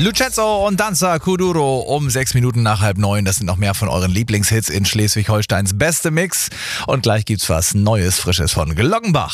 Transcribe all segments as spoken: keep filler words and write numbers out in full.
Lucenzo und Danza Kuduro um sechs Minuten nach halb neun. Das sind noch mehr von euren Lieblingshits in Schleswig-Holsteins beste Mix. Und gleich gibt's was Neues, Frisches von Glockenbach.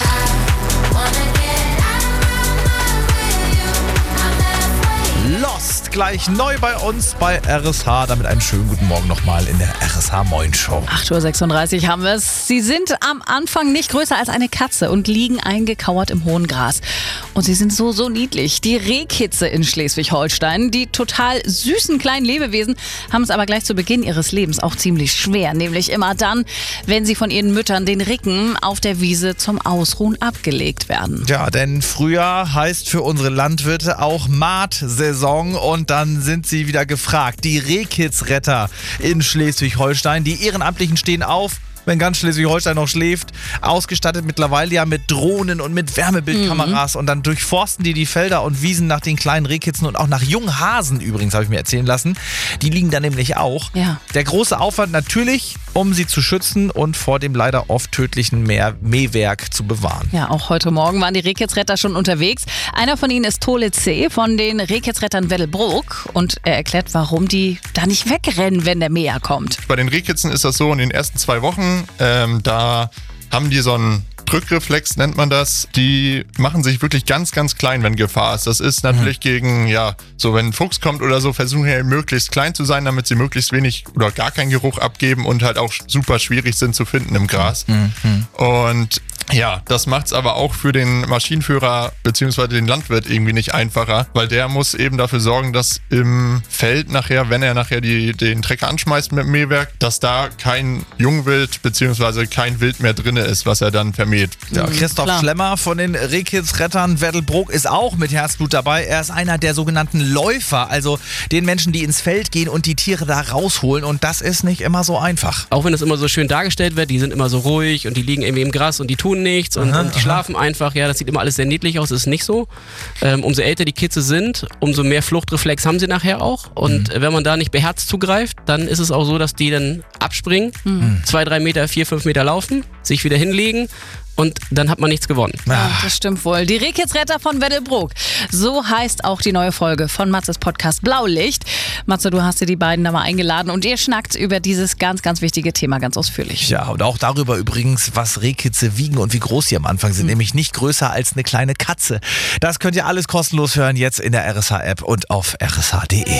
Lost, gleich neu bei uns bei R S H. Damit einen schönen guten Morgen nochmal in der R S H Moin Show. acht Uhr sechsunddreißig haben wir es. Sie sind am Anfang nicht größer als eine Katze und liegen eingekauert im hohen Gras. Und sie sind so, so niedlich. Die Rehkitze in Schleswig-Holstein, die total süßen kleinen Lebewesen, haben es aber gleich zu Beginn ihres Lebens auch ziemlich schwer. Nämlich immer dann, wenn sie von ihren Müttern, den Ricken, auf der Wiese zum Ausruhen abgelegt werden. Ja, denn Frühjahr heißt für unsere Landwirte auch Maatsaison. Und dann sind sie wieder gefragt. Die Rehkitzretter in Schleswig-Holstein, die Ehrenamtlichen stehen auf, wenn ganz Schleswig-Holstein noch schläft, ausgestattet mittlerweile ja mit Drohnen und mit Wärmebildkameras mhm. und dann durchforsten die die Felder und Wiesen nach den kleinen Rehkitzen und auch nach jungen Hasen übrigens, habe ich mir erzählen lassen. Die liegen da nämlich auch. Ja. Der große Aufwand natürlich, um sie zu schützen und vor dem leider oft tödlichen Mäh- Mähwerk zu bewahren. Ja, auch heute Morgen waren die Rehkitzretter schon unterwegs. Einer von ihnen ist Tole C. von den Rehkitzrettern Weddelbruck und er erklärt, warum die da nicht wegrennen, wenn der Mäher kommt. Bei den Rehkitzen ist das so, in den ersten zwei Wochen Ähm, da haben die so einen Drückreflex, nennt man das. Die machen sich wirklich ganz, ganz klein, wenn Gefahr ist. Das ist natürlich mhm. gegen, ja, so wenn ein Fuchs kommt oder so, versuchen sie möglichst klein zu sein, damit sie möglichst wenig oder gar keinen Geruch abgeben und halt auch super schwierig sind zu finden im Gras. Mhm. Und ja, das macht es aber auch für den Maschinenführer bzw. den Landwirt irgendwie nicht einfacher, weil der muss eben dafür sorgen, dass im Feld nachher, wenn er nachher die, den Trecker anschmeißt mit dem Mähwerk, dass da kein Jungwild bzw. kein Wild mehr drin ist, was er dann vermäht. Ja, Christoph Klar. Schlemmer von den Rehkitzrettern Weddelbruck ist auch mit Herzblut dabei. Er ist einer der sogenannten Läufer, also den Menschen, die ins Feld gehen und die Tiere da rausholen. Und das ist nicht immer so einfach. Auch wenn es immer so schön dargestellt wird, die sind immer so ruhig und die liegen irgendwie im Gras und die tun nichts und, aha, und die aha. schlafen einfach. Ja, das sieht immer alles sehr niedlich aus, das ist nicht so. Ähm, umso älter die Kitze sind, umso mehr Fluchtreflex haben sie nachher auch. Und mhm. wenn man da nicht beherzt zugreift, dann ist es auch so, dass die dann abspringen, mhm. zwei, drei Meter, vier, fünf Meter laufen, sich wieder hinlegen. Und dann hat man nichts gewonnen. Ja, das stimmt wohl. Die Rehkitzretter von Weddelbruck. So heißt auch die neue Folge von Matzes Podcast Blaulicht. Matze, du hast dir die beiden da mal eingeladen und ihr schnackt über dieses ganz, ganz wichtige Thema ganz ausführlich. Ja, und auch darüber übrigens, was Rehkitze wiegen und wie groß sie am Anfang sind. Mhm. Nämlich nicht größer als eine kleine Katze. Das könnt ihr alles kostenlos hören jetzt in der R S H App und auf r s h punkt d e.